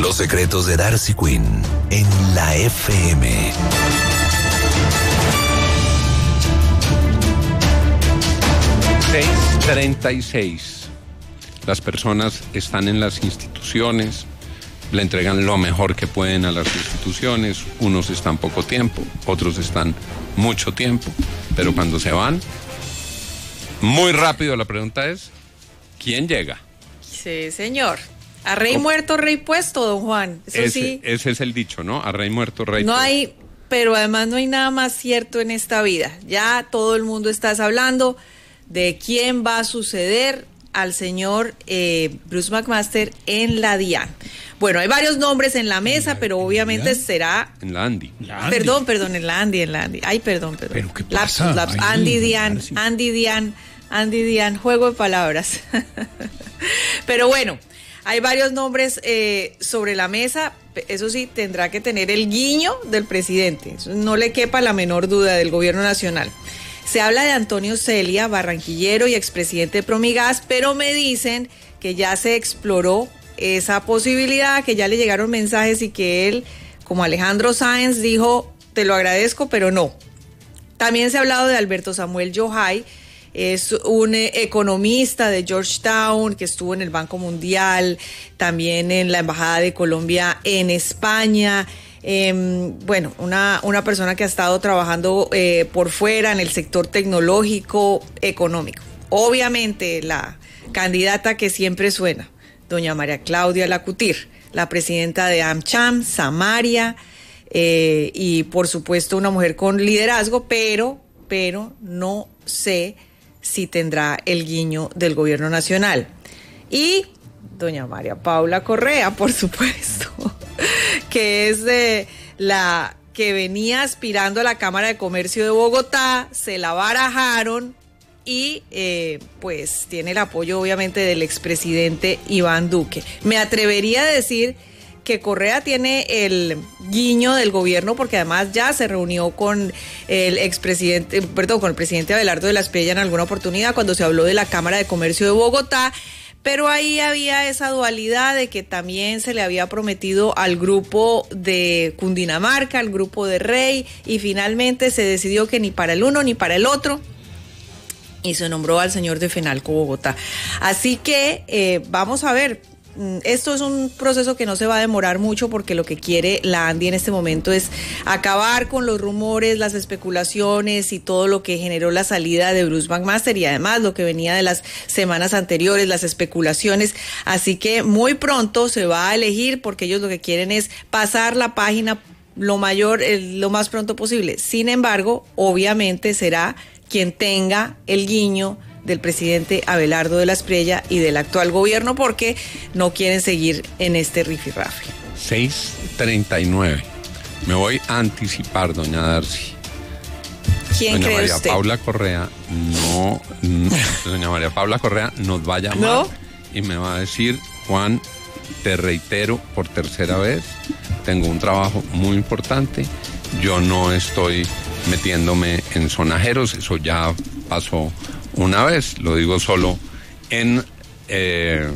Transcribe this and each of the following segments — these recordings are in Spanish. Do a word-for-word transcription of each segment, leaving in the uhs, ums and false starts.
Los secretos de Darcy Quinn en la F M. seis treinta y seis. Las personas están en las instituciones, le entregan lo mejor que pueden a las instituciones. Unos están poco tiempo, otros están mucho tiempo, pero cuando se van, muy rápido. La pregunta es, ¿quién llega? Sí, señor. A rey muerto, rey puesto, don Juan. Eso ese, sí. Ese es el dicho, ¿no? A rey muerto, rey no puesto. No hay, pero además no hay nada más cierto en esta vida. Ya todo el mundo está hablando de quién va a suceder al señor eh, Bruce McMaster en la DIAN. Bueno, hay varios nombres en la mesa, ¿En la, pero obviamente en será... En la Andy. La Andy. Perdón, perdón, en la Andy, en la Andy. Ay, perdón, perdón. ¿Pero qué pasa? Lapsus, lapsus. Ay, Andy DIAN, sí. Andy DIAN, Andy DIAN, juego de palabras. Pero bueno, hay varios nombres eh, sobre la mesa. Eso sí, tendrá que tener el guiño del presidente. Eso no le quepa la menor duda del gobierno nacional. Se habla de Antonio Celia, barranquillero y expresidente de Promigas, pero me dicen que ya se exploró esa posibilidad, que ya le llegaron mensajes y que él, como Alejandro Sáenz, dijo, te lo agradezco, pero no. También se ha hablado de Alberto Samuel Yohay, es un economista de Georgetown que estuvo en el Banco Mundial, también en la Embajada de Colombia en España. Eh, bueno, una, una persona que ha estado trabajando eh, por fuera en el sector tecnológico, económico. Obviamente la candidata que siempre suena, doña María Claudia Lacutir, la presidenta de AmCham, Samaria, eh, y por supuesto una mujer con liderazgo, pero, pero no sé si tendrá el guiño del gobierno nacional. Y doña María Paula Correa, por supuesto, que es eh, la que venía aspirando a la Cámara de Comercio de Bogotá, se la barajaron y eh, pues tiene el apoyo obviamente del expresidente Iván Duque. Me atrevería a decir que Correa tiene el guiño del gobierno porque además ya se reunió con el expresidente, perdón, con el presidente Abelardo de la Espriella en alguna oportunidad cuando se habló de la Cámara de Comercio de Bogotá. Pero ahí había esa dualidad de que también se le había prometido al grupo de Cundinamarca, al grupo de Rey, y finalmente se decidió que ni para el uno ni para el otro, y se nombró al señor de Fenalco Bogotá. Así que eh, vamos a ver. Esto es un proceso que no se va a demorar mucho porque lo que quiere la Andy en este momento es acabar con los rumores, las especulaciones y todo lo que generó la salida de Bruce McMaster y además lo que venía de las semanas anteriores, las especulaciones. Así que muy pronto se va a elegir porque ellos lo que quieren es pasar la página lo mayor, lo más pronto posible. Sin embargo, obviamente será quien tenga el guiño del presidente Abelardo de la Espriella y del actual gobierno porque no quieren seguir en este rifirrafe. seis treinta y nueve. Me voy a anticipar, doña Darcy. ¿Quién doña cree María usted? Paula Correa no, no doña María Paula Correa nos va a llamar ¿No? y me va a decir, Juan, te reitero por tercera vez, tengo un trabajo muy importante, yo no estoy metiéndome en sonajeros, eso ya pasó una vez, lo digo solo en eh,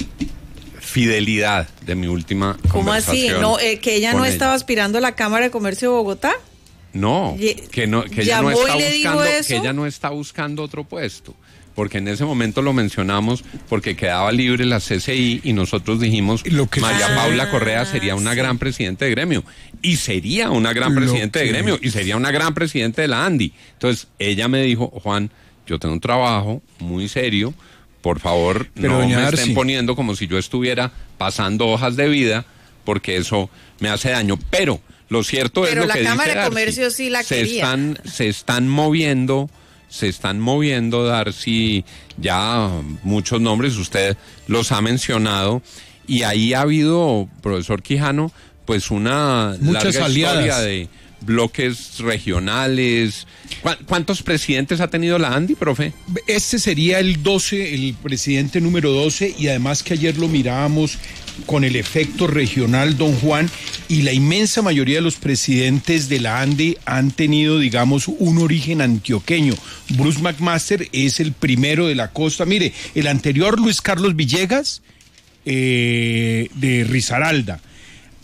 fidelidad de mi última ¿Cómo así? conversación. No, eh, que ella no ella. estaba aspirando a la Cámara de Comercio de Bogotá. No, que no, que ella no está buscando, que ella no está buscando otro puesto, porque en ese momento lo mencionamos porque quedaba libre la C C I y nosotros dijimos lo que María ah, Paula Correa sería una sí. gran presidente de gremio y sería una gran lo presidente que... de gremio y sería una gran presidente de la Andy. Entonces ella me dijo, Juan, yo tengo un trabajo muy serio, por favor, Pero no me Darcy. estén poniendo como si yo estuviera pasando hojas de vida, porque eso me hace daño. Pero lo cierto Pero es lo que dice Darcy. Pero la Cámara de Comercio sí la se quería. Están, se están moviendo, se están moviendo, Darcy, ya muchos nombres, usted los ha mencionado, y ahí ha habido, profesor Quijano, pues una Muchas larga aliadas. historia de bloques regionales. ¿Cuántos presidentes ha tenido la Andy, profe? Este sería el doce, el presidente número doce, y además que ayer lo mirábamos con el efecto regional, don Juan, y la inmensa mayoría de los presidentes de la Andy han tenido, digamos, un origen antioqueño. Bruce McMaster es el primero de la costa. Mire, el anterior, Luis Carlos Villegas, eh, de Risaralda.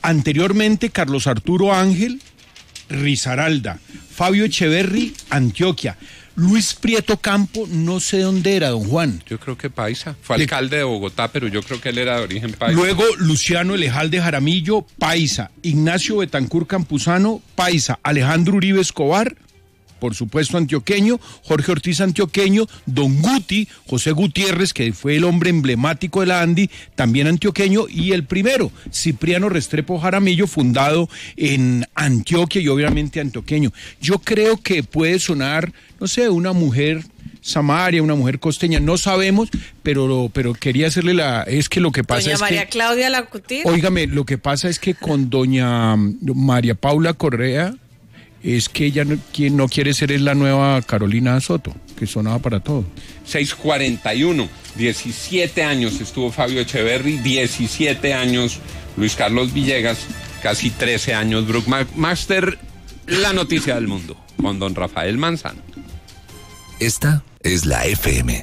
Anteriormente, Carlos Arturo Ángel, Risaralda. Fabio Echeverry, Antioquia. Luis Prieto Campo, no sé dónde era, don Juan. Yo creo que paisa. Fue alcalde de Bogotá, pero yo creo que él era de origen paisa. Luego, Luciano Elejalde Jaramillo, paisa. Ignacio Betancur Campuzano, paisa. Alejandro Uribe Escobar, por supuesto antioqueño. Jorge Ortiz, antioqueño. Don Guti, José Gutiérrez, que fue el hombre emblemático de la ANDI, también antioqueño. Y el primero, Cipriano Restrepo Jaramillo, fundado en Antioquia y obviamente antioqueño. Yo creo que puede sonar, no sé, una mujer samaria, una mujer costeña, no sabemos, pero pero quería hacerle la... Es que lo que pasa doña es María que... Claudia Lacutir. Óigame, lo que pasa es que con doña María Paula Correa, es que ella no, quien no quiere ser es la nueva Carolina Soto, que sonaba para todo. seis cuarenta y uno, diecisiete años estuvo Fabio Echeverry, diecisiete años Luis Carlos Villegas, casi trece años Brook Master. La noticia del mundo, con don Rafael Manzano. Esta es la F M.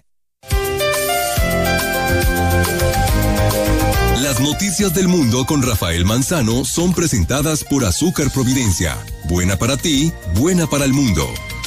Las noticias del mundo con Rafael Manzano son presentadas por Azúcar Providencia. Buena para ti, buena para el mundo.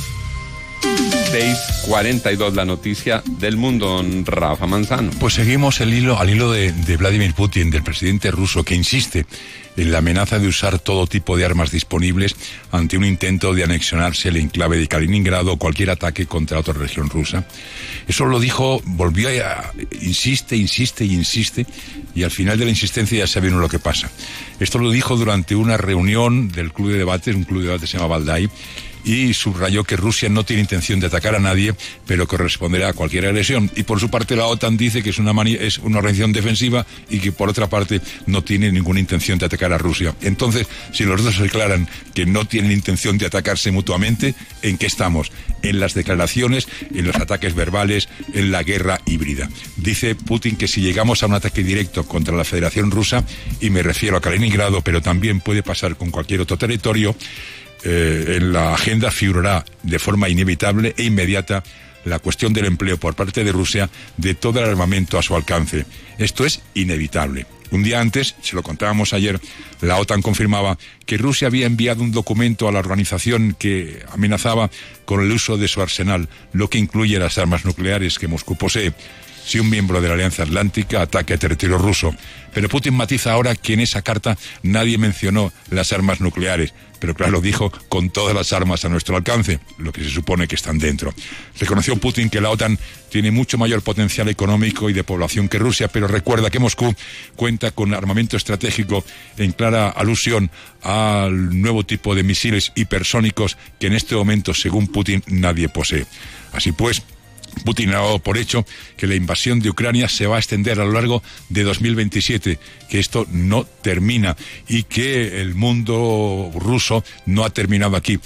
seis cuarenta y dos, la noticia del mundo, don Rafa Manzano. Pues seguimos el hilo, al hilo de, de Vladimir Putin, del presidente ruso, que insiste en la amenaza de usar todo tipo de armas disponibles ante un intento de anexionarse el enclave de Kaliningrado o cualquier ataque contra otra región rusa. Eso lo dijo, volvió a... insiste, insiste y insiste, y al final de la insistencia ya saben lo que pasa. Esto lo dijo durante una reunión del club de debates, un club de debates se llama Valdai, y subrayó que Rusia no tiene intención de atacar a nadie, pero que responderá a cualquier agresión. Y por su parte la OTAN dice que es una, mani- es una organización defensiva y que por otra parte no tiene ninguna intención de atacar a Rusia. Entonces, si los dos declaran que no tienen intención de atacarse mutuamente, ¿en qué estamos? En las declaraciones, en los ataques verbales, en la guerra híbrida. Dice Putin que si llegamos a un ataque directo contra la Federación Rusa, y me refiero a Kaliningrado, pero también puede pasar con cualquier otro territorio, Eh, en la agenda figurará de forma inevitable e inmediata la cuestión del empleo por parte de Rusia de todo el armamento a su alcance. Esto es inevitable. Un día antes, se lo contábamos ayer, la OTAN confirmaba que Rusia había enviado un documento a la organización que amenazaba con el uso de su arsenal, lo que incluye las armas nucleares que Moscú posee, si un miembro de la Alianza Atlántica ataca territorio ruso. Pero Putin matiza ahora que en esa carta nadie mencionó las armas nucleares, pero claro, dijo con todas las armas a nuestro alcance, lo que se supone que están dentro. Reconoció Putin que la OTAN tiene mucho mayor potencial económico y de población que Rusia, pero recuerda que Moscú cuenta con armamento estratégico en clara alusión al nuevo tipo de misiles hipersónicos que en este momento, según Putin, nadie posee. Así pues, Putin ha dado por hecho que la invasión de Ucrania se va a extender a lo largo de dos mil veintisiete, que esto no termina y que el mundo ruso no ha terminado aquí.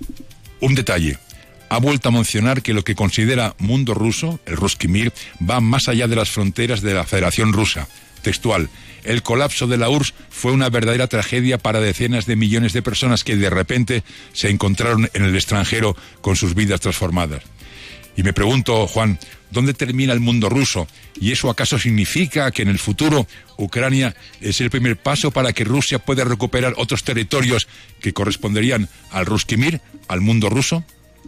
Un detalle, ha vuelto a mencionar que lo que considera mundo ruso, el Ruski Mir, va más allá de las fronteras de la Federación Rusa. Textual, el colapso de la U R S S fue una verdadera tragedia para decenas de millones de personas que de repente se encontraron en el extranjero con sus vidas transformadas. Y me pregunto, Juan, ¿dónde termina el mundo ruso? ¿Y eso acaso significa que en el futuro Ucrania es el primer paso para que Rusia pueda recuperar otros territorios que corresponderían al Ruski Mir, al mundo ruso?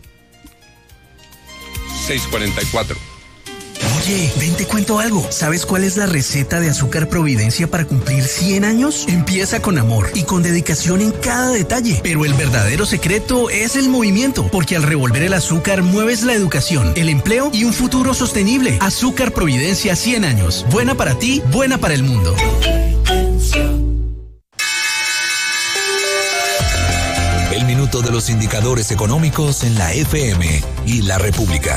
seis cuarenta y cuatro. Oye, ven te cuento algo. ¿Sabes cuál es la receta de Azúcar Providencia para cumplir cien años? Empieza con amor y con dedicación en cada detalle. Pero el verdadero secreto es el movimiento, porque al revolver el azúcar mueves la educación, el empleo y un futuro sostenible. Azúcar Providencia cien años. Buena para ti, buena para el mundo. El minuto de los indicadores económicos en la F M y la República.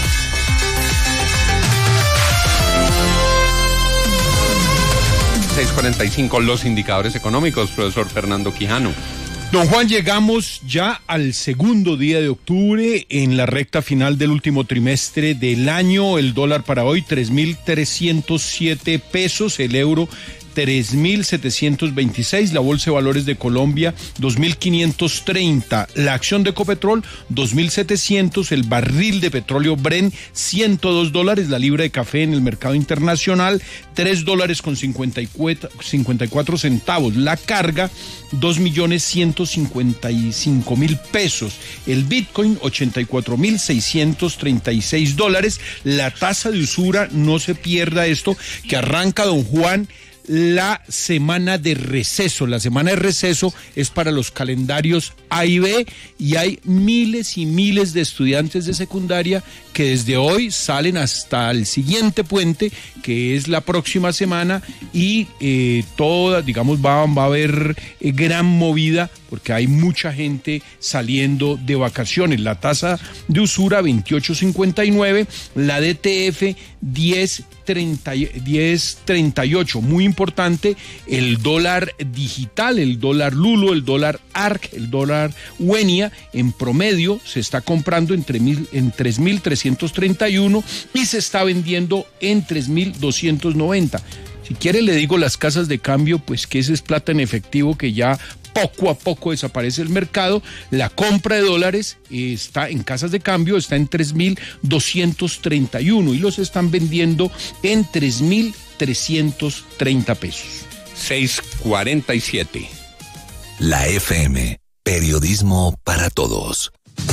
seis cuarenta y cinco, los indicadores económicos, profesor Fernando Quijano. Don Juan, llegamos ya al segundo día de octubre, en la recta final del último trimestre del año. El dólar para hoy, tres mil trescientos siete pesos, el euro tres mil setecientos veintiséis, la Bolsa de Valores de Colombia dos mil quinientos treinta, la acción de Ecopetrol dos mil setecientos, el barril de petróleo Brent ciento dos dólares, la libra de café en el mercado internacional tres dólares con cincuenta y cuatro centavos, la carga dos millones ciento cincuenta y cinco mil pesos, el Bitcoin ochenta y cuatro mil seiscientos treinta y seis dólares, la tasa de usura, no se pierda esto, que arranca don Juan la semana de receso. La semana de receso es para los calendarios A y B y hay miles y miles de estudiantes de secundaria que desde hoy salen hasta el siguiente puente, que es la próxima semana, y eh, toda, digamos, va, va a haber eh, gran movida porque hay mucha gente saliendo de vacaciones. La tasa de usura veintiocho cincuenta y nueve, la D T F diez treinta y ocho, muy importante, el dólar digital, el dólar Lulo, el dólar A R C, el dólar Wenia, en promedio se está comprando entre mil, en tres mil trescientos treinta y uno y se está vendiendo en tres mil doscientos noventa. Si quiere le digo las casas de cambio, pues que ese es plata en efectivo que ya poco a poco desaparece el mercado. La compra de dólares está en casas de cambio, está en tres mil doscientos treinta y uno y los están vendiendo en tres mil trescientos treinta pesos. seis cuarenta y siete. La F M, periodismo para todos.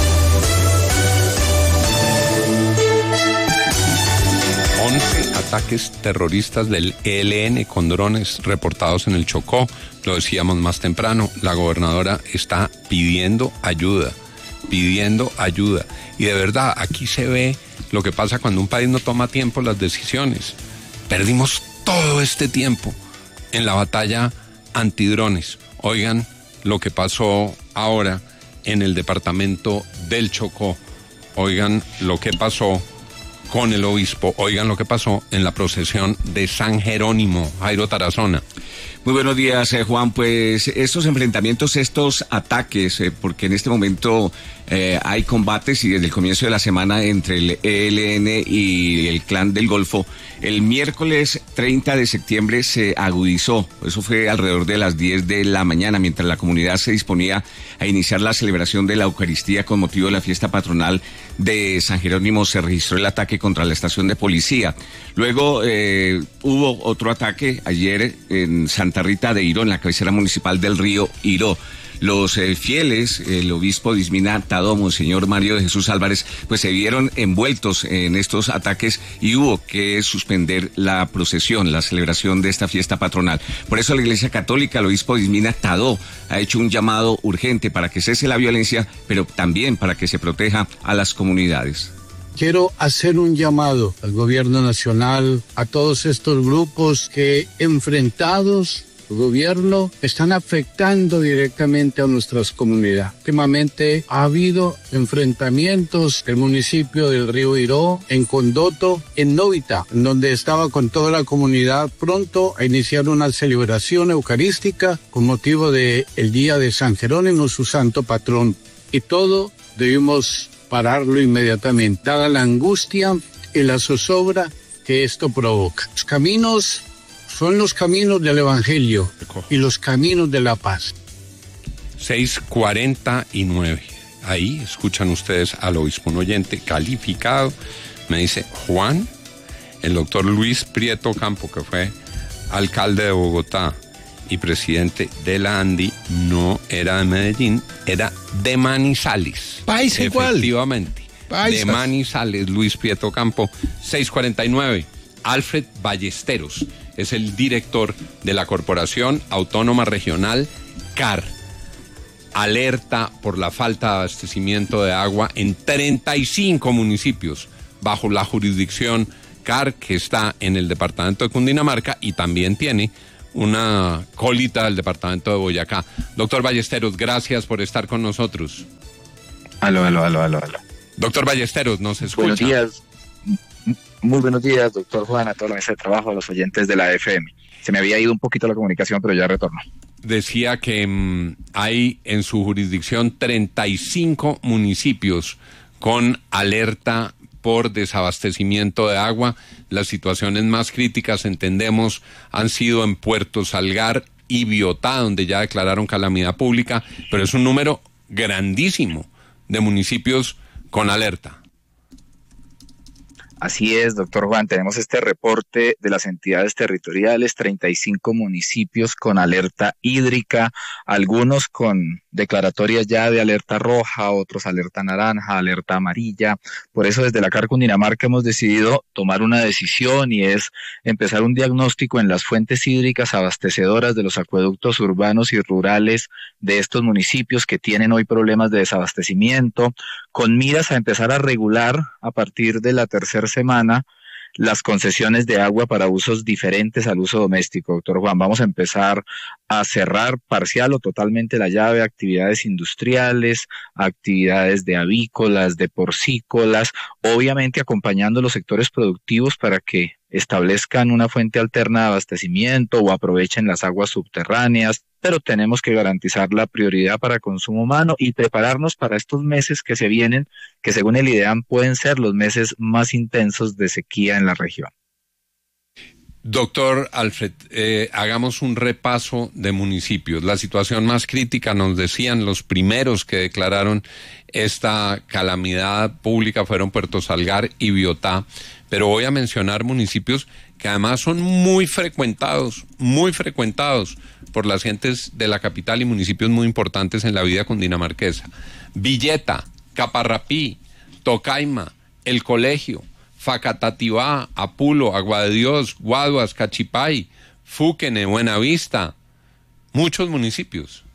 once ataques terroristas del E L N con drones reportados en el Chocó. Lo decíamos más temprano, la gobernadora está pidiendo ayuda, pidiendo ayuda. Y de verdad, aquí se ve lo que pasa cuando un país no toma tiempo las decisiones. Perdimos todo este tiempo en la batalla antidrones. Oigan lo que pasó ahora en el departamento del Chocó. Oigan lo que pasó con el obispo. Oigan lo que pasó en la procesión de San Jerónimo. Jairo Tarazona. Muy buenos días, eh, Juan. Pues estos enfrentamientos, estos ataques, eh, porque en este momento eh, hay combates y desde el comienzo de la semana entre el E L N y el Clan del Golfo, el miércoles treinta de septiembre se agudizó. Eso fue alrededor de las diez de la mañana, mientras la comunidad se disponía a iniciar la celebración de la Eucaristía con motivo de la fiesta patronal de San Jerónimo. Se registró el ataque contra la estación de policía. Luego eh, hubo otro ataque ayer en Santa Rita de Iró, en la cabecera municipal del río Iró. Los eh, fieles, el obispo Dismina Tadó, Monseñor Mario de Jesús Álvarez, pues se vieron envueltos en estos ataques y hubo que suspender la procesión, la celebración de esta fiesta patronal. Por eso la Iglesia Católica, el obispo Dismina Tadó, ha hecho un llamado urgente para que cese la violencia, pero también para que se proteja a las comunidades. Quiero hacer un llamado al gobierno nacional, a todos estos grupos que, enfrentados al gobierno, están afectando directamente a nuestras comunidades. Últimamente ha habido enfrentamientos en el municipio del río Iró, en Condoto, en Novita, en donde estaba con toda la comunidad pronto a iniciar una celebración eucarística con motivo del día de San Jerónimo, su santo patrón. Y todo debimos pararlo inmediatamente, dada la angustia y la zozobra que esto provoca. Los caminos son los caminos del Evangelio y los caminos de la paz. seis cuarenta y nueve. Ahí escuchan ustedes al obispo, un oyente calificado. Me dice, Juan, el doctor Luis Prieto Campo, que fue alcalde de Bogotá y presidente de la ANDI, no era de Medellín, era de Manizales. Paisa igual. Efectivamente. Paisas. De Manizales, Luis Prieto Campo. seis cuarenta y nueve. Alfred Ballesteros es el director de la Corporación Autónoma Regional C A R. Alerta por la falta de abastecimiento de agua en treinta y cinco municipios bajo la jurisdicción C A R, que está en el departamento de Cundinamarca y también tiene una colita del departamento de Boyacá. Doctor Ballesteros, gracias por estar con nosotros. Aló, aló, aló, aló, aló. Doctor Ballesteros, ¿nos escucha? Buenos días. Muy buenos días, doctor Juan, a toda la mesa de trabajo, a los oyentes de la F M. Se me había ido un poquito la comunicación, pero ya retorno. Decía que mmm, hay en su jurisdicción treinta y cinco municipios con alerta por desabastecimiento de agua. Las situaciones más críticas, entendemos, han sido en Puerto Salgar y Biotá, donde ya declararon calamidad pública, pero es un número grandísimo de municipios con alerta. Así es, doctor Juan, tenemos este reporte de las entidades territoriales, treinta y cinco municipios con alerta hídrica, algunos con declaratorias ya de alerta roja, otros alerta naranja, alerta amarilla. Por eso desde la C A R Cundinamarca hemos decidido tomar una decisión y es empezar un diagnóstico en las fuentes hídricas abastecedoras de los acueductos urbanos y rurales de estos municipios que tienen hoy problemas de desabastecimiento, con miras a empezar a regular a partir de la tercera semana las concesiones de agua para usos diferentes al uso doméstico. Doctor Juan, vamos a empezar a cerrar parcial o totalmente la llave a actividades industriales, a actividades de avícolas, de porcícolas, obviamente acompañando los sectores productivos para que establezcan una fuente alterna de abastecimiento o aprovechen las aguas subterráneas, pero tenemos que garantizar la prioridad para consumo humano y prepararnos para estos meses que se vienen, que según el IDEAM pueden ser los meses más intensos de sequía en la región. Doctor Alfred, eh, hagamos un repaso de municipios. La situación más crítica, nos decían, los primeros que declararon esta calamidad pública fueron Puerto Salgar y Biotá, pero voy a mencionar municipios que además son muy frecuentados, muy frecuentados por las gentes de la capital y municipios muy importantes en la vida cundinamarquesa. Villeta, Caparrapí, Tocaima, El Colegio, Facatativá, Apulo, Agua de Dios, Guaduas, Cachipay, Fúquene, Buenavista, muchos municipios.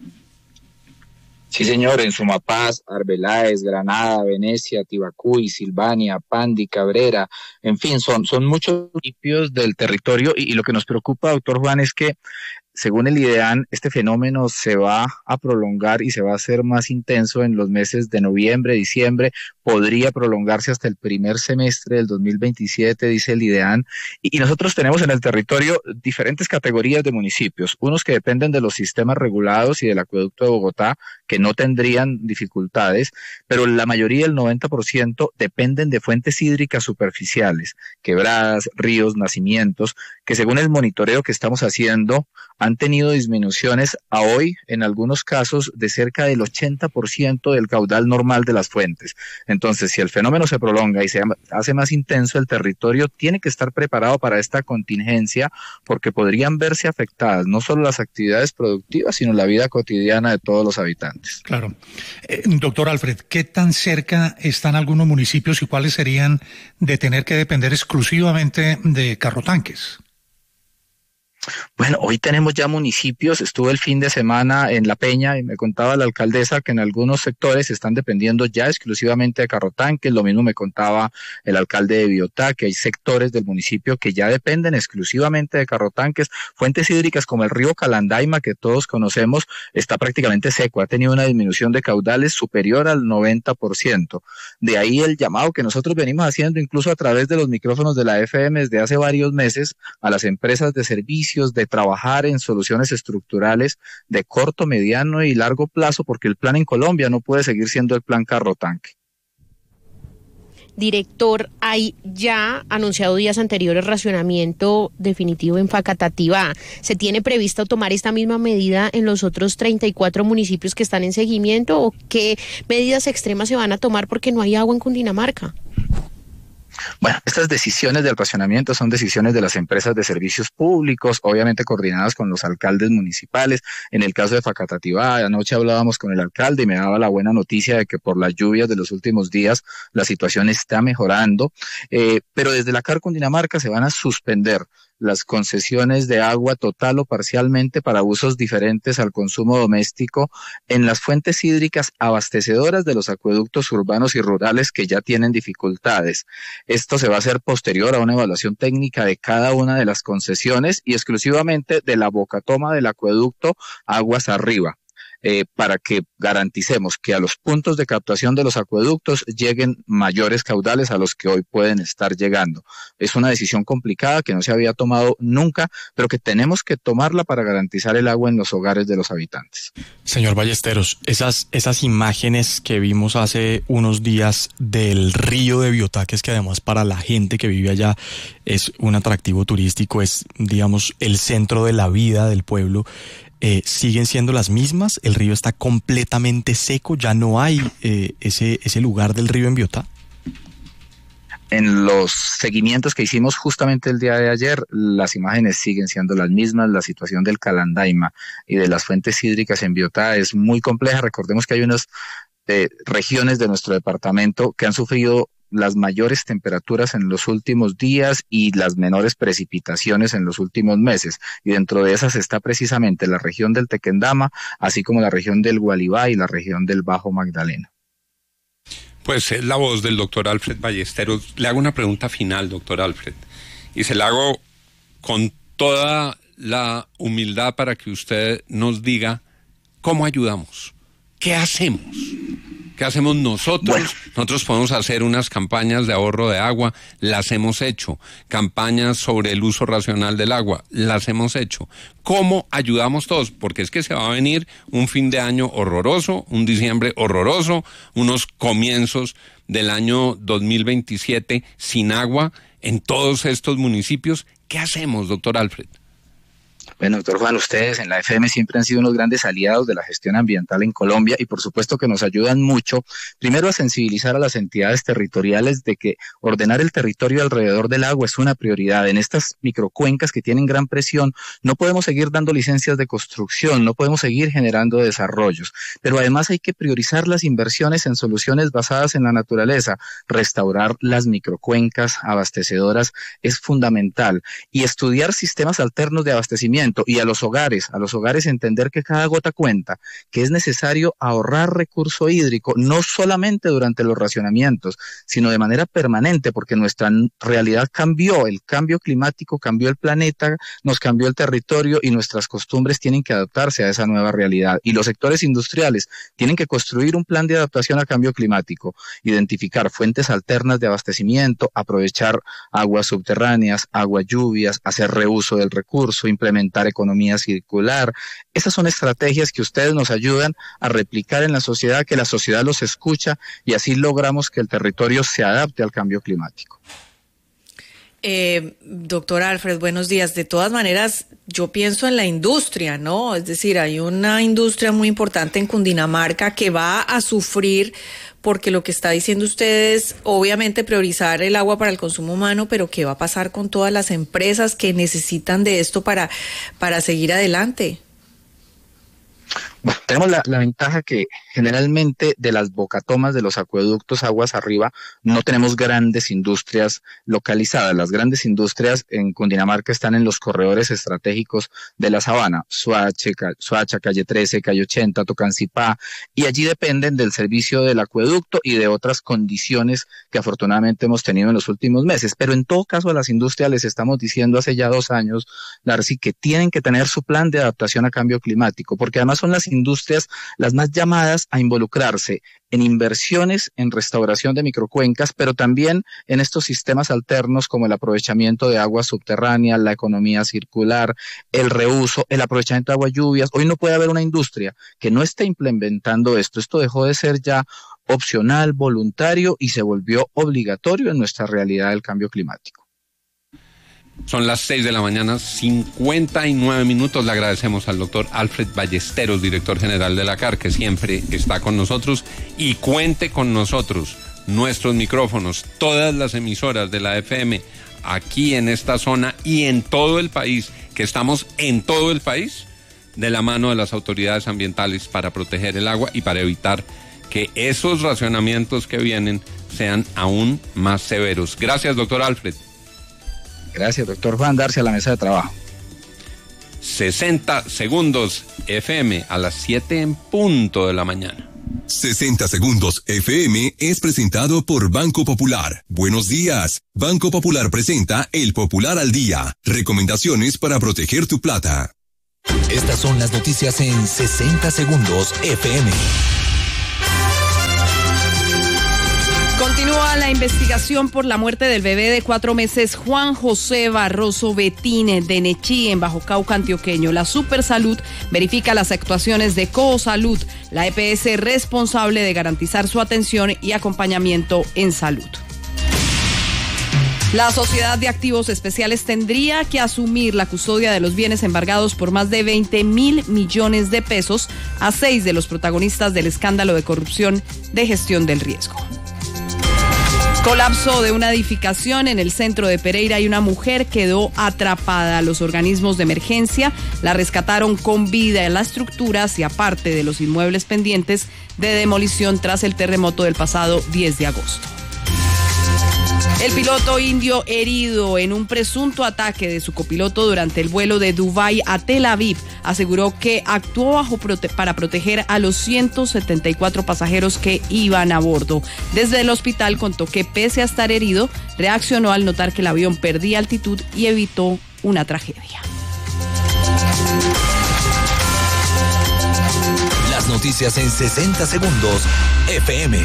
Sí, señor, en Sumapaz, Arbeláez, Granada, Venecia, Tibacuy, Silvania, Pandi, Cabrera, en fin, son, son muchos municipios del territorio y, y lo que nos preocupa, doctor Juan, es que según el IDEAN, este fenómeno se va a prolongar y se va a hacer más intenso en los meses de noviembre, diciembre, podría prolongarse hasta el primer semestre del dos mil veintisiete, dice el IDEAN, y, y nosotros tenemos en el territorio diferentes categorías de municipios, unos que dependen de los sistemas regulados y del acueducto de Bogotá, que no tendrían dificultades, pero la mayoría, el noventa por ciento, dependen de fuentes hídricas superficiales, quebradas, ríos, nacimientos, que según el monitoreo que estamos haciendo, han tenido disminuciones a hoy, en algunos casos, de cerca del ochenta por ciento del caudal normal de las fuentes. Entonces, si el fenómeno se prolonga y se hace más intenso, el territorio tiene que estar preparado para esta contingencia, porque podrían verse afectadas no solo las actividades productivas, sino la vida cotidiana de todos los habitantes. Claro. Eh, doctor Alfred, ¿qué tan cerca están algunos municipios y cuáles serían de tener que depender exclusivamente de carrotanques? Bueno, hoy tenemos ya municipios, estuve el fin de semana en La Peña y me contaba la alcaldesa que en algunos sectores están dependiendo ya exclusivamente de carrotanques, lo mismo me contaba el alcalde de Biotá, que hay sectores del municipio que ya dependen exclusivamente de carrotanques, fuentes hídricas como el río Calandaima, que todos conocemos, está prácticamente seco, ha tenido una disminución de caudales superior al noventa por ciento, de ahí el llamado que nosotros venimos haciendo incluso a través de los micrófonos de la F M desde hace varios meses a las empresas de servicio, de trabajar en soluciones estructurales de corto, mediano y largo plazo, porque el plan en Colombia no puede seguir siendo el plan carro-tanque. Director, hay ya anunciado días anteriores racionamiento definitivo en Facatativá. ¿Se tiene previsto tomar esta misma medida en los otros treinta y cuatro municipios que están en seguimiento? ¿O qué medidas extremas se van a tomar porque no hay agua en Cundinamarca? Bueno, estas decisiones del racionamiento son decisiones de las empresas de servicios públicos, obviamente coordinadas con los alcaldes municipales. En el caso de Facatativá, anoche hablábamos con el alcalde y me daba la buena noticia de que por las lluvias de los últimos días la situación está mejorando, eh, pero desde la C A R Cundinamarca se van a suspender las concesiones de agua total o parcialmente para usos diferentes al consumo doméstico en las fuentes hídricas abastecedoras de los acueductos urbanos y rurales que ya tienen dificultades. Esto se va a hacer posterior a una evaluación técnica de cada una de las concesiones y exclusivamente de la bocatoma del acueducto aguas arriba. eh, para que garanticemos que a los puntos de captación de los acueductos lleguen mayores caudales a los que hoy pueden estar llegando. Es una decisión complicada que no se había tomado nunca, pero que tenemos que tomarla para garantizar el agua en los hogares de los habitantes. Señor Ballesteros, esas, esas imágenes que vimos hace unos días del río de Biotáquez, que además para la gente que vive allá es un atractivo turístico, es, digamos, el centro de la vida del pueblo, eh, ¿siguen siendo las mismas? ¿El río está completamente seco? ¿Ya no hay eh, ese, ese lugar del río en Biotá? En los seguimientos que hicimos justamente el día de ayer, las imágenes siguen siendo las mismas. La situación del Calandaima y de las fuentes hídricas en Biotá es muy compleja. Recordemos que hay unas eh, regiones de nuestro departamento que han sufrido las mayores temperaturas en los últimos días y las menores precipitaciones en los últimos meses. Y dentro de esas está precisamente la región del Tequendama, así como la región del Gualibá y la región del Bajo Magdalena. Pues es la voz del doctor Alfred Ballesteros. Le hago una pregunta final, doctor Alfred, y se la hago con toda la humildad para que usted nos diga cómo ayudamos, qué hacemos. ¿Qué hacemos nosotros? Bueno. Nosotros podemos hacer unas campañas de ahorro de agua, las hemos hecho. Campañas sobre el uso racional del agua, las hemos hecho. ¿Cómo ayudamos todos? Porque es que se va a venir un fin de año horroroso, un diciembre horroroso, unos comienzos del año dos mil veintisiete sin agua en todos estos municipios. ¿Qué hacemos, doctor Alfred? Bueno, doctor Juan, ustedes en la F M siempre han sido unos grandes aliados de la gestión ambiental en Colombia y por supuesto que nos ayudan mucho, primero a sensibilizar a las entidades territoriales de que ordenar el territorio alrededor del agua es una prioridad. En estas microcuencas que tienen gran presión no podemos seguir dando licencias de construcción, no podemos seguir generando desarrollos, pero además hay que priorizar las inversiones en soluciones basadas en la naturaleza. Restaurar las microcuencas abastecedoras es fundamental y estudiar sistemas alternos de abastecimiento. Y a los hogares, a los hogares entender que cada gota cuenta, que es necesario ahorrar recurso hídrico, no solamente durante los racionamientos, sino de manera permanente, porque nuestra realidad cambió, el cambio climático cambió el planeta, nos cambió el territorio y nuestras costumbres tienen que adaptarse a esa nueva realidad. Y los sectores industriales tienen que construir un plan de adaptación al cambio climático, identificar fuentes alternas de abastecimiento, aprovechar aguas subterráneas, aguas lluvias, hacer reuso del recurso, implementar economía circular. Esas son estrategias que ustedes nos ayudan a replicar en la sociedad, que la sociedad los escucha y así logramos que el territorio se adapte al cambio climático. Eh, doctor Alfred, buenos días. De todas maneras, yo pienso en la industria, ¿no? Es decir, hay una industria muy importante en Cundinamarca que va a sufrir porque lo que está diciendo usted es obviamente priorizar el agua para el consumo humano, pero ¿qué va a pasar con todas las empresas que necesitan de esto para, para seguir adelante? Bueno, tenemos la, la ventaja que generalmente de las bocatomas de los acueductos aguas arriba no tenemos grandes industrias localizadas. Las grandes industrias en Cundinamarca están en los corredores estratégicos de la sabana, Soacha, Soacha, Calle trece, Calle ochenta, Tocancipá, y allí dependen del servicio del acueducto y de otras condiciones que afortunadamente hemos tenido en los últimos meses. Pero en todo caso a las industrias les estamos diciendo hace ya dos años, Darcy, que tienen que tener su plan de adaptación a cambio climático, porque además son las industrias las más llamadas a involucrarse en inversiones en restauración de microcuencas, pero también en estos sistemas alternos como el aprovechamiento de aguas subterráneas, la economía circular, el reuso, el aprovechamiento de aguas lluvias. Hoy no puede haber una industria que no esté implementando esto. Esto dejó de ser ya opcional, voluntario y se volvió obligatorio en nuestra realidad del cambio climático. Son las seis de la mañana, cincuenta y nueve minutos. Le agradecemos al doctor Alfred Ballesteros, director general de la C A R, que siempre está con nosotros y cuente con nosotros. Nuestros micrófonos, todas las emisoras de la F M, aquí en esta zona y en todo el país, que estamos en todo el país, de la mano de las autoridades ambientales para proteger el agua y para evitar que esos racionamientos que vienen sean aún más severos. Gracias, doctor Alfred. Gracias, doctor Juan. Darse a la mesa de trabajo. sesenta segundos F M a las siete en punto de la mañana. sesenta segundos F M es presentado por Banco Popular. Buenos días. Banco Popular presenta El Popular al Día. Recomendaciones para proteger tu plata. Estas son las noticias en sesenta segundos F M. Continúa la investigación por la muerte del bebé de cuatro meses Juan José Barroso Betine de Nechí, en Bajo Cauca antioqueño. La Supersalud verifica las actuaciones de Coosalud, la E P S responsable de garantizar su atención y acompañamiento en salud. La Sociedad de Activos Especiales tendría que asumir la custodia de los bienes embargados por más de veinte mil millones de pesos a seis de los protagonistas del escándalo de corrupción de gestión del riesgo. Colapso de una edificación en el centro de Pereira y una mujer quedó atrapada. Los organismos de emergencia la rescataron con vida en la estructura, hacia parte de los inmuebles pendientes de demolición tras el terremoto del pasado diez de agosto. El piloto indio herido en un presunto ataque de su copiloto durante el vuelo de Dubái a Tel Aviv aseguró que actuó bajo prote- para proteger a los ciento setenta y cuatro pasajeros que iban a bordo. Desde el hospital contó que pese a estar herido, reaccionó al notar que el avión perdía altitud y evitó una tragedia. Las noticias en sesenta segundos F M.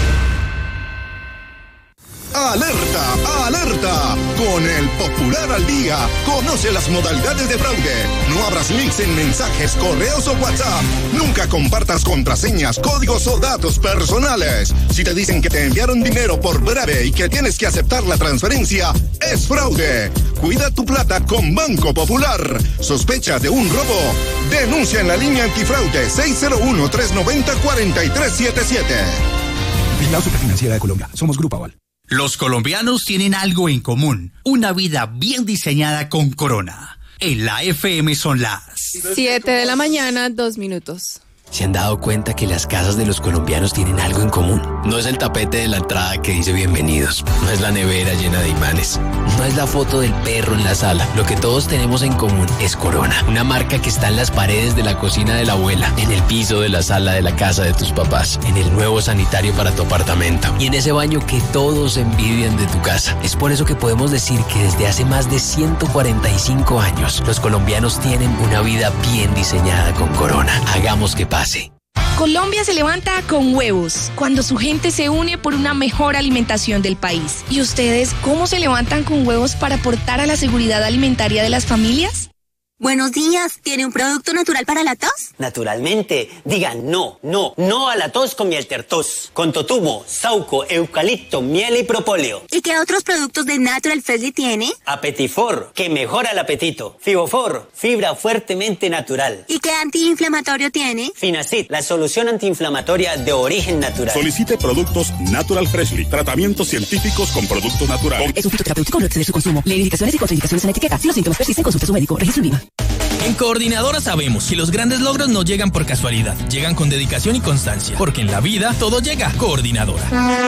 ¡Alerta! ¡Alerta! Con el Popular al Día, conoce las modalidades de fraude. No abras links en mensajes, correos o WhatsApp. Nunca compartas contraseñas, códigos o datos personales. Si te dicen que te enviaron dinero por breve y que tienes que aceptar la transferencia, es fraude. Cuida tu plata con Banco Popular. ¿Sospecha de un robo? Denuncia en la línea antifraude seis cero uno, tres nueve cero, cuatro tres siete siete. Vigilado Superfinanciera de Colombia. Somos Grupo Aval. Los colombianos tienen algo en común, una vida bien diseñada con Corona. En la F M son las siete de la mañana, dos minutos. ¿Se han dado cuenta que las casas de los colombianos tienen algo en común? No es el tapete de la entrada que dice bienvenidos, no es la nevera llena de imanes, no es la foto del perro en la sala. Lo que todos tenemos en común es Corona, una marca que está en las paredes de la cocina de la abuela, en el piso de la sala de la casa de tus papás, en el nuevo sanitario para tu apartamento y en ese baño que todos envidian de tu casa. Es por eso que podemos decir que desde hace más de ciento cuarenta y cinco años, los colombianos tienen una vida bien diseñada con Corona. Hagamos que pase. Colombia se levanta con huevos, cuando su gente se une por una mejor alimentación del país. ¿Y ustedes cómo se levantan con huevos para aportar a la seguridad alimentaria de las familias? Buenos días, ¿tiene un producto natural para la tos? Naturalmente, digan no, no, no a la tos con miel tertos, con totumo, sauco, eucalipto, miel y propóleo. ¿Y qué otros productos de Natural Freshly tiene? Apetifor, que mejora el apetito. Fibofor, fibra fuertemente natural. ¿Y qué antiinflamatorio tiene? Finacid, la solución antiinflamatoria de origen natural. Solicite productos Natural Freshly, tratamientos científicos con productos naturales. Es un fitoterapéutico, no exceder su consumo. Lee indicaciones y contraindicaciones en la etiqueta. Si los síntomas persisten, consulte a su médico. Registro INVIMA. En Coordinadora sabemos que los grandes logros no llegan por casualidad, llegan con dedicación y constancia, porque en la vida todo llega. Coordinadora.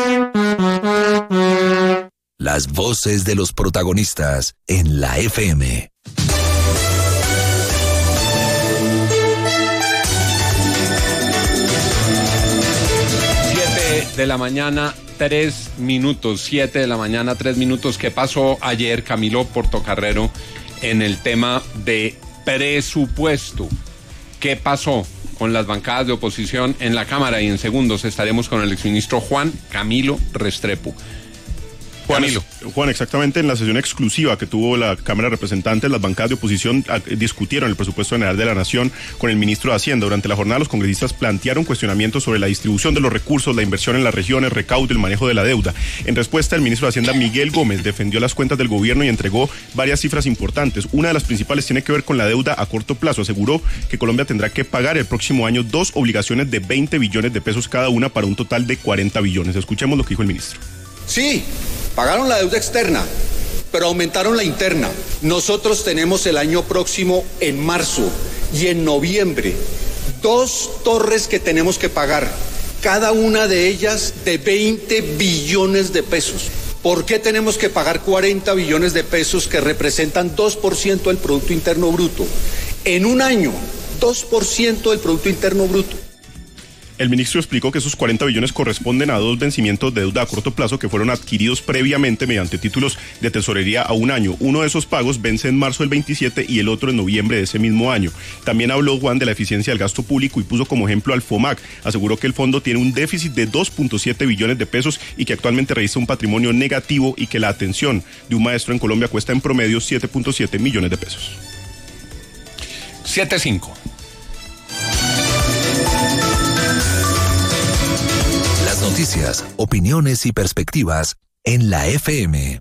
Las voces de los protagonistas en la F M. Siete de la mañana, tres minutos. Siete de la mañana, tres minutos. ¿Qué pasó ayer, Camilo Portocarrero, en el tema de presupuesto? ¿Qué pasó con las bancadas de oposición en la Cámara? Y en segundos estaremos con el exministro Juan Camilo Restrepo. Juan, Juan, exactamente, en la sesión exclusiva que tuvo la Cámara de Representantes, las bancadas de oposición discutieron el presupuesto general de la Nación con el ministro de Hacienda. Durante la jornada, los congresistas plantearon cuestionamientos sobre la distribución de los recursos, la inversión en las regiones, recaudo, el manejo de la deuda. En respuesta, el ministro de Hacienda, Miguel Gómez, defendió las cuentas del gobierno y entregó varias cifras importantes. Una de las principales tiene que ver con la deuda a corto plazo. Aseguró que Colombia tendrá que pagar el próximo año dos obligaciones de veinte billones de pesos cada una para un total de cuarenta billones. Escuchemos lo que dijo el ministro. Sí, pagaron la deuda externa, pero aumentaron la interna. Nosotros tenemos el año próximo, en marzo y en noviembre, dos torres que tenemos que pagar, cada una de ellas de veinte billones de pesos. ¿Por qué tenemos que pagar cuarenta billones de pesos que representan dos por ciento del Producto Interno Bruto? En un año, dos por ciento del Producto Interno Bruto. El ministro explicó que esos cuarenta billones corresponden a dos vencimientos de deuda a corto plazo que fueron adquiridos previamente mediante títulos de tesorería a un año. Uno de esos pagos vence en marzo del veintisiete y el otro en noviembre de ese mismo año. También habló Juan de la eficiencia del gasto público y puso como ejemplo al FOMAC. Aseguró que el fondo tiene un déficit de dos punto siete billones de pesos y que actualmente registra un patrimonio negativo y que la atención de un maestro en Colombia cuesta en promedio siete punto siete millones de pesos. siete cinco. Las noticias, opiniones y perspectivas en la F M.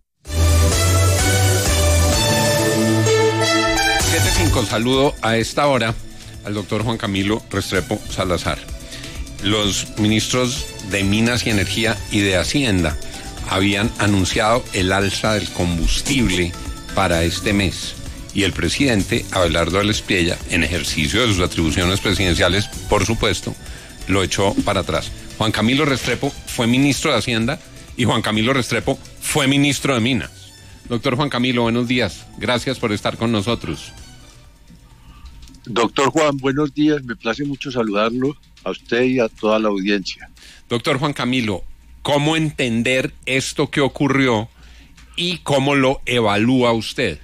siete cinco, saludo a esta hora al doctor Juan Camilo Restrepo Salazar. Los ministros de Minas y Energía y de Hacienda habían anunciado el alza del combustible para este mes. Y el presidente, Abelardo Elespriella, en ejercicio de sus atribuciones presidenciales, por supuesto, lo echó para atrás. Juan Camilo Restrepo fue ministro de Hacienda y Juan Camilo Restrepo fue ministro de Minas. Doctor Juan Camilo, buenos días. Gracias por estar con nosotros. Doctor Juan, buenos días. Me place mucho saludarlo a usted y a toda la audiencia. Doctor Juan Camilo, ¿cómo entender esto que ocurrió y cómo lo evalúa usted?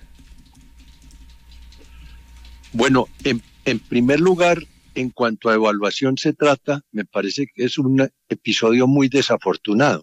Bueno, en, en primer lugar, en cuanto a evaluación se trata, me parece que es un episodio muy desafortunado,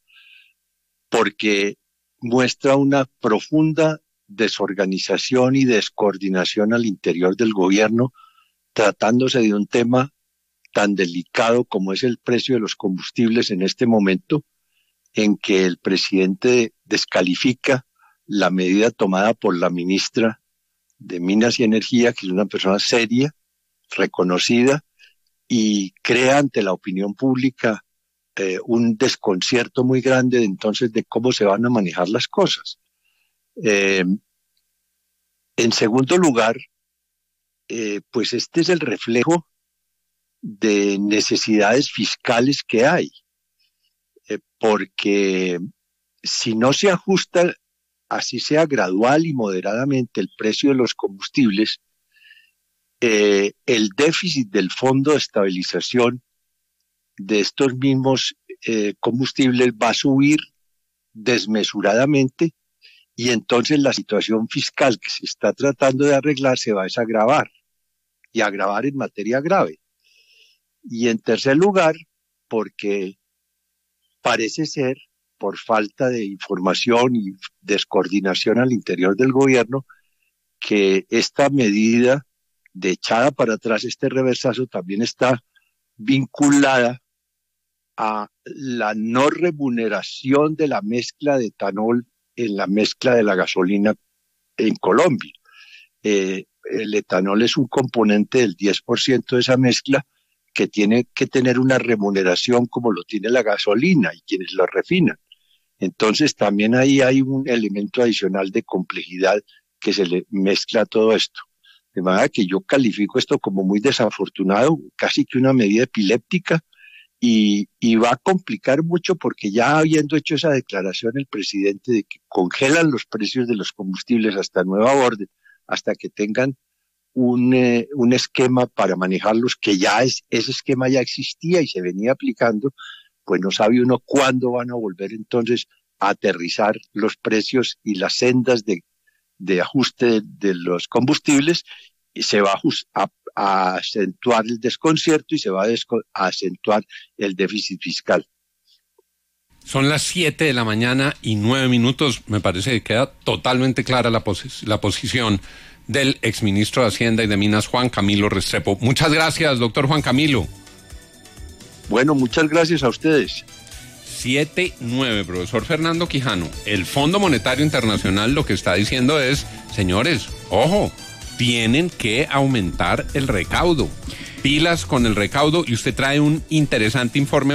porque muestra una profunda desorganización y descoordinación al interior del gobierno, tratándose de un tema tan delicado como es el precio de los combustibles en este momento, en que el presidente descalifica la medida tomada por la ministra de Minas y Energía, que es una persona seria, reconocida, y crea ante la opinión pública eh, un desconcierto muy grande de entonces de cómo se van a manejar las cosas. Eh, en segundo lugar, eh, pues este es el reflejo de necesidades fiscales que hay, eh, porque si no se ajusta, así sea gradual y moderadamente, el precio de los combustibles, eh, el déficit del Fondo de Estabilización de estos mismos eh, combustibles va a subir desmesuradamente y entonces la situación fiscal que se está tratando de arreglar se va a desagravar y agravar en materia grave. Y en tercer lugar, porque parece ser, por falta de información y descoordinación al interior del gobierno, que esta medida de echada para atrás, este reversazo, también está vinculada a la no remuneración de la mezcla de etanol en la mezcla de la gasolina en Colombia. Eh, el etanol es un componente del diez por ciento de esa mezcla que tiene que tener una remuneración como lo tiene la gasolina y quienes lo refinan. Entonces también ahí hay un elemento adicional de complejidad que se le mezcla a todo esto. De manera que yo califico esto como muy desafortunado, casi que una medida epiléptica, y, y va a complicar mucho porque ya habiendo hecho esa declaración el presidente de que congelan los precios de los combustibles hasta nueva orden, hasta que tengan un, eh, un esquema para manejarlos, que ya es, ese esquema ya existía y se venía aplicando, pues no sabe uno cuándo van a volver entonces a aterrizar los precios y las sendas de, de ajuste de, de los combustibles, y se va a, just, a, a acentuar el desconcierto y se va a, desco, a acentuar el déficit fiscal. Son las siete de la mañana y nueve minutos. Me parece que queda totalmente clara la, posi- la posición del exministro de Hacienda y de Minas, Juan Camilo Restrepo. Muchas gracias, doctor Juan Camilo. Bueno, muchas gracias a ustedes. siete nueve, profesor Fernando Quijano. El Fondo Monetario Internacional lo que está diciendo es, señores, ojo, tienen que aumentar el recaudo. Pilas con el recaudo, y usted trae un interesante informe hoy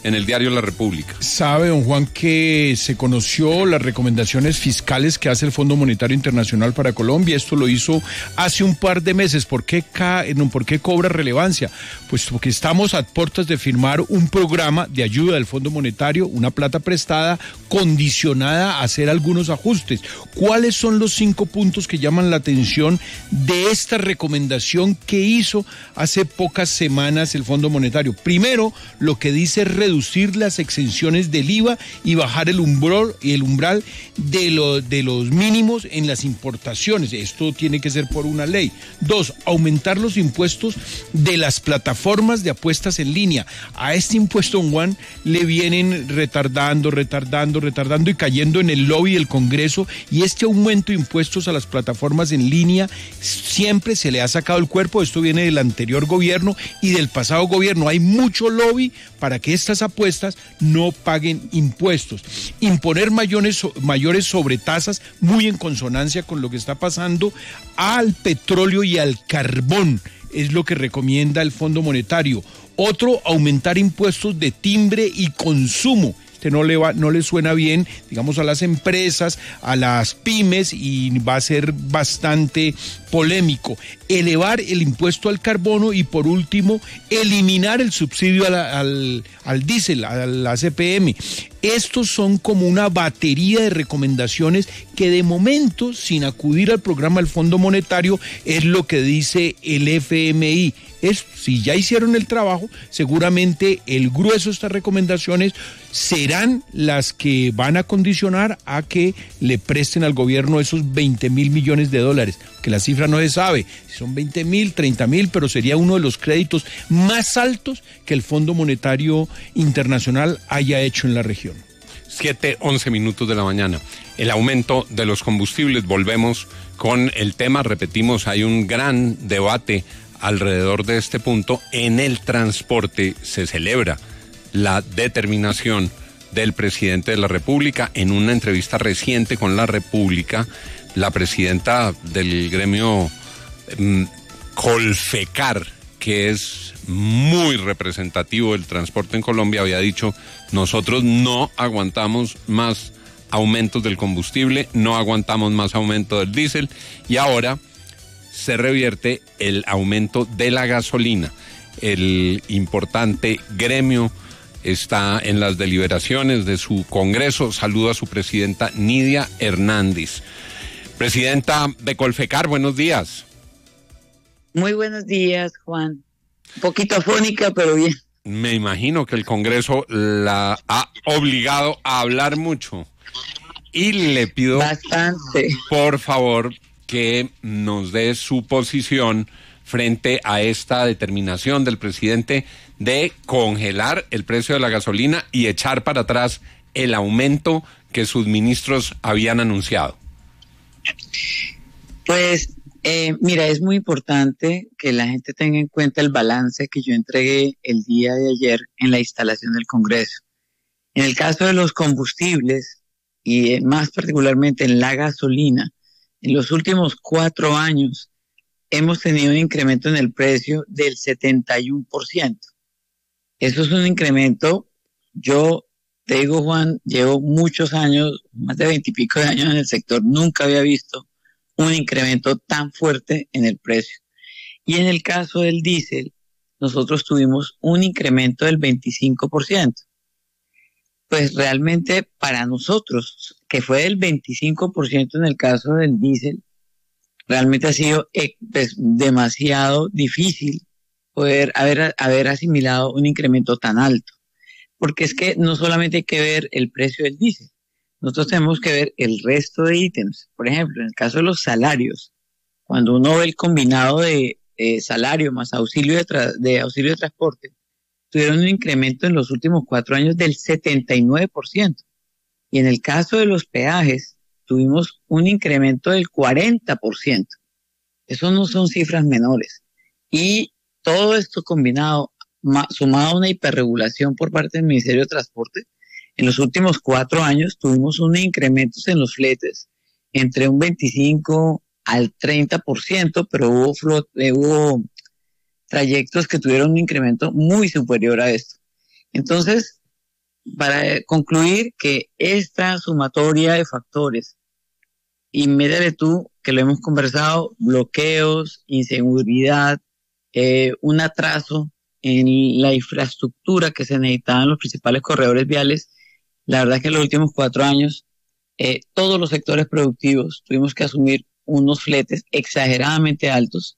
en el diario La República. Sabe, don Juan, que se conoció las recomendaciones fiscales que hace el Fondo Monetario Internacional para Colombia. Esto lo hizo hace un par de meses. ¿Por qué, ca... no, ¿por qué cobra relevancia? Pues porque estamos a puertas de firmar un programa de ayuda del Fondo Monetario, una plata prestada condicionada a hacer algunos ajustes. ¿Cuáles son los cinco puntos que llaman la atención de esta recomendación que hizo hace pocas semanas el Fondo Monetario? Primero, lo que dice es reducir las exenciones del I V A y bajar el umbral, el umbral de, lo, de los mínimos en las importaciones. Esto tiene que ser por una ley. Dos, aumentar los impuestos de las plataformas de apuestas en línea. A este impuesto, don Juan, le vienen retardando, retardando, retardando y cayendo en el lobby del Congreso, y este aumento de impuestos a las plataformas en línea siempre se le ha sacado el cuerpo. Esto viene del anterior gobierno y del pasado gobierno. Hay mucho lobby para que estas apuestas no paguen impuestos. Imponer mayores, mayores sobretasas, muy en consonancia con lo que está pasando al petróleo y al carbón, es lo que recomienda el Fondo Monetario. Otro, aumentar impuestos de timbre y consumo. Este no le va, no le suena bien, digamos, a las empresas, a las pymes, y va a ser bastante polémico. Elevar el impuesto al carbono y, por último, eliminar el subsidio a la, al, al diésel, a la C P M. Estos son como una batería de recomendaciones que de momento, sin acudir al programa del Fondo Monetario, es lo que dice el F M I. Es, si ya hicieron el trabajo, seguramente el grueso de estas recomendaciones serán las que van a condicionar a que le presten al gobierno esos veinte mil millones de dólares, que la cifra no se sabe, si son veinte mil, treinta mil, pero sería uno de los créditos más altos que el Fondo Monetario Internacional haya hecho en la región. siete, once minutos de la mañana. El aumento de los combustibles, volvemos con el tema, repetimos, hay un gran debate alrededor de este punto. En el transporte se celebra la determinación del presidente de la República. En una entrevista reciente con La República, la presidenta del gremio um, Colfecar, que es muy representativo del transporte en Colombia, había dicho: nosotros no aguantamos más aumentos del combustible, no aguantamos más aumento del diésel, y ahora se revierte el aumento de la gasolina. El importante gremio está en las deliberaciones de su congreso. Saludo a su presidenta Nidia Hernández. Presidenta de Colfecar, buenos días. Muy buenos días, Juan. Un poquito afónica, pero bien. Me imagino que el Congreso la ha obligado a hablar mucho. Y le pido, bastante, por favor, que nos dé su posición frente a esta determinación del presidente de congelar el precio de la gasolina y echar para atrás el aumento que sus ministros habían anunciado. Pues, eh, mira, es muy importante que la gente tenga en cuenta el balance que yo entregué el día de ayer en la instalación del Congreso. En el caso de los combustibles, y más particularmente en la gasolina, en los últimos cuatro años hemos tenido un incremento en el precio del setenta y uno por ciento. Eso es un incremento. Yo te digo, Juan, llevo muchos años, más de veintipico de años en el sector, nunca había visto un incremento tan fuerte en el precio. Y en el caso del diésel, nosotros tuvimos un incremento del veinticinco por ciento. Pues realmente para nosotros, que fue del veinticinco por ciento en el caso del diésel, realmente ha sido eh, pues, demasiado difícil poder haber, haber asimilado un incremento tan alto. Porque es que no solamente hay que ver el precio del diésel, nosotros tenemos que ver el resto de ítems. Por ejemplo, en el caso de los salarios, cuando uno ve el combinado de eh, salario más auxilio de, tra- de auxilio de transporte, tuvieron un incremento en los últimos cuatro años del setenta y nueve por ciento. Y en el caso de los peajes, tuvimos un incremento del cuarenta por ciento. Eso no son cifras menores. Y todo esto combinado, sumado a una hiperregulación por parte del Ministerio de Transporte, en los últimos cuatro años tuvimos un incremento en los fletes entre un veinticinco al treinta por ciento, pero hubo, flot, eh, hubo trayectos que tuvieron un incremento muy superior a esto. Entonces, para concluir que esta sumatoria de factores, y mírale tú que lo hemos conversado, bloqueos, inseguridad, eh, un atraso en la infraestructura que se necesitaban los principales corredores viales, la verdad es que en los últimos cuatro años eh, todos los sectores productivos tuvimos que asumir unos fletes exageradamente altos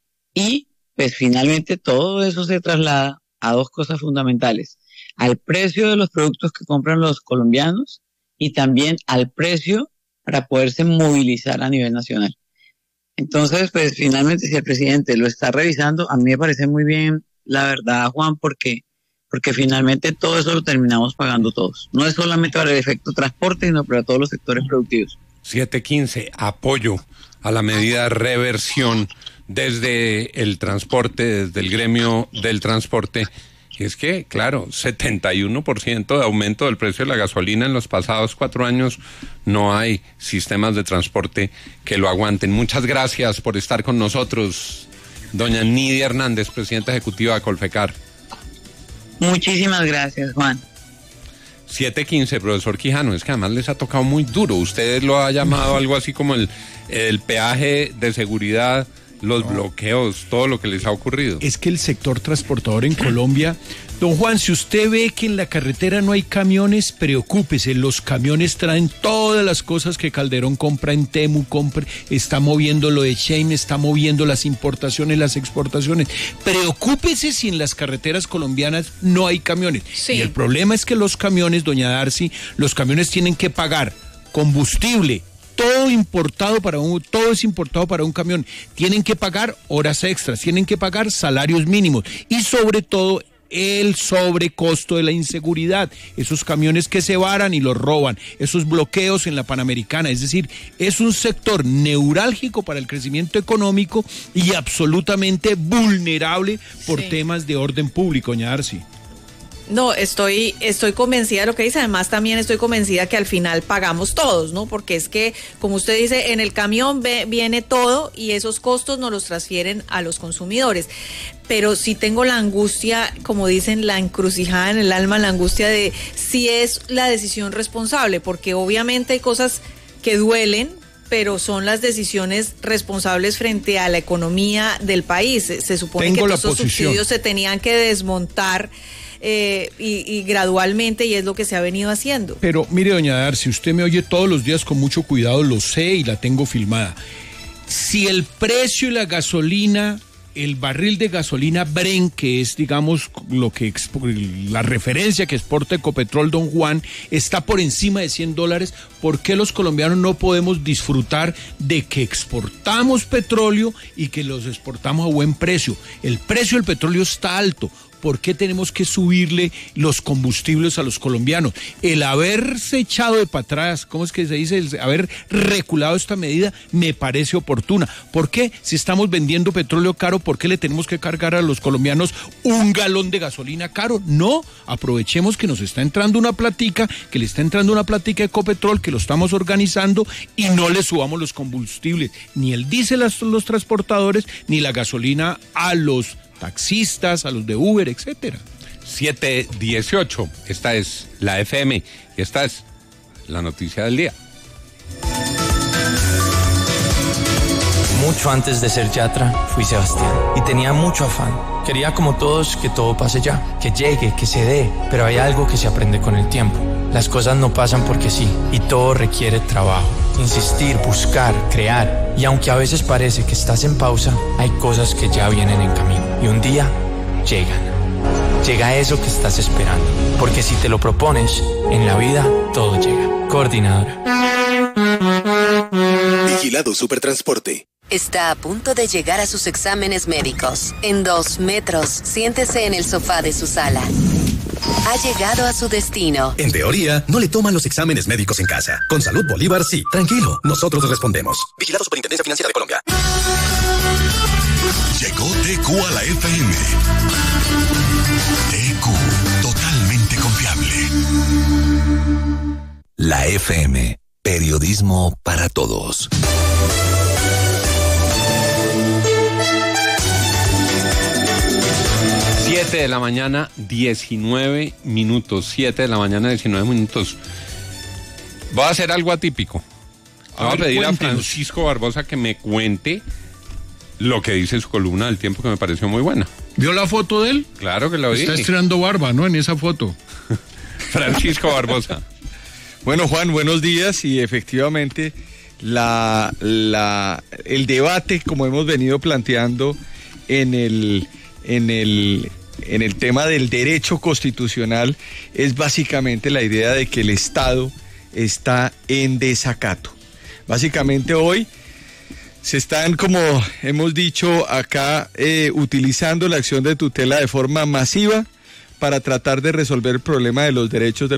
y pues finalmente todo eso se traslada a dos cosas fundamentales: al precio de los productos que compran los colombianos y también al precio para poderse movilizar a nivel nacional. Entonces, pues finalmente si el presidente lo está revisando, a mí me parece muy bien, la verdad, Juan, porque, porque finalmente todo eso lo terminamos pagando todos. No es solamente para el efecto transporte, sino para todos los sectores productivos. siete quince, apoyo a la medida de reversión desde el transporte, desde el gremio del transporte. Y es que, claro, setenta y uno por ciento de aumento del precio de la gasolina en los pasados cuatro años, no hay sistemas de transporte que lo aguanten. Muchas gracias por estar con nosotros, doña Nidia Hernández, presidenta ejecutiva de Colfecar. Muchísimas gracias, Juan. siete quince, profesor Quijano, es que además les ha tocado muy duro. Ustedes lo ha llamado algo así como el, el peaje de seguridad, los bloqueos, todo lo que les ha ocurrido. Es que el sector transportador en Colombia, don Juan, si usted ve que en la carretera no hay camiones, preocúpese, los camiones traen todas las cosas que Calderón compra en Temu, compra, está moviendo lo de Shein, está moviendo las importaciones, las exportaciones. Preocúpese si en las carreteras colombianas no hay camiones. Sí. Y el problema es que los camiones, doña Darcy, los camiones tienen que pagar combustible, todo importado para un, todo es importado para un camión. Tienen que pagar horas extras, tienen que pagar salarios mínimos y sobre todo el sobrecosto de la inseguridad, esos camiones que se varan y los roban, esos bloqueos en la Panamericana, es decir, es un sector neurálgico para el crecimiento económico y absolutamente vulnerable por sí. temas de orden público, doña Darcy. No, estoy, estoy convencida de lo que dice. Además, también estoy convencida que al final pagamos todos, ¿no? Porque es que, como usted dice, en el camión ve, viene todo y esos costos nos los transfieren a los consumidores. Pero sí tengo la angustia, como dicen, la encrucijada en el alma, la angustia de si es la decisión responsable, porque obviamente hay cosas que duelen, pero son las decisiones responsables frente a la economía del país. Se, se supone tengo que todos esos subsidios se tenían que desmontar Eh, y, y gradualmente, y es lo que se ha venido haciendo. Pero mire, doña Darcy, usted me oye todos los días con mucho cuidado, lo sé y la tengo filmada. Si el precio de la gasolina, el barril de gasolina Brent, que es, digamos, lo que la referencia que exporta Ecopetrol, don Juan, está por encima de cien dólares, ¿por qué los colombianos no podemos disfrutar de que exportamos petróleo y que los exportamos a buen precio? El precio del petróleo está alto. ¿Por qué tenemos que subirle los combustibles a los colombianos? El haberse echado de para atrás, ¿cómo es que se dice? El haber reculado esta medida me parece oportuna. ¿Por qué? Si estamos vendiendo petróleo caro, ¿por qué le tenemos que cargar a los colombianos un galón de gasolina caro? No, aprovechemos que nos está entrando una platica, que le está entrando una platica de Ecopetrol, que lo estamos organizando y no le subamos los combustibles, ni el diésel a los transportadores, ni la gasolina a los taxistas, a los de Uber, etcétera. siete dieciocho, esta es la F M y esta es la noticia del día. Mucho antes de ser Yatra, fui Sebastián y tenía mucho afán. Quería como todos que todo pase ya, que llegue, que se dé, pero hay algo que se aprende con el tiempo. Las cosas no pasan porque sí y todo requiere trabajo, insistir, buscar, crear. Y aunque a veces parece que estás en pausa, hay cosas que ya vienen en camino y un día llegan. Llega eso que estás esperando, porque si te lo propones, en la vida todo llega. Coordinadora. Vigilado Supertransporte. Está a punto de llegar a sus exámenes médicos. En dos metros, siéntese en el sofá de su sala. Ha llegado a su destino. En teoría, no le toman los exámenes médicos en casa. Con Salud Bolívar, sí. Tranquilo, nosotros respondemos. Vigilado Superintendencia Financiera de Colombia. Llegó T Q a la F M. T Q, totalmente confiable. La F M, periodismo para todos. siete de la mañana, diecinueve minutos. siete de la mañana, diecinueve minutos. Voy a hacer algo atípico. Voy a, a pedir cuéntenos. a Francisco Barbosa que me cuente lo que dice su columna del Tiempo, que me pareció muy buena. ¿Vio la foto de él? Claro que la vi. Está estrenando barba, ¿no? En esa foto. Francisco Barbosa. Bueno, Juan, buenos días. Y efectivamente, la, la, el debate, como hemos venido planteando en el, en el, en el tema del derecho constitucional, es básicamente la idea de que el Estado está en desacato. Básicamente hoy se están, como hemos dicho acá, eh, utilizando la acción de tutela de forma masiva para tratar de resolver el problema de los derechos de